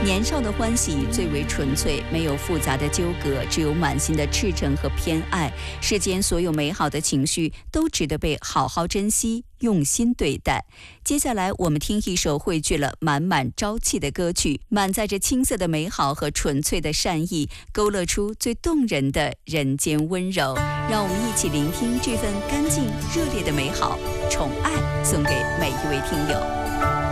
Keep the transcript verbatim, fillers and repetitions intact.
年少的欢喜最为纯粹，没有复杂的纠葛，只有满心的赤诚和偏爱。世间所有美好的情绪都值得被好好珍惜，用心对待。接下来我们听一首汇聚了满满朝气的歌曲，满载着青涩的美好和纯粹的善意，勾勒出最动人的人间温柔。让我们一起聆听这份干净热烈的美好，宠爱送给每一位听友。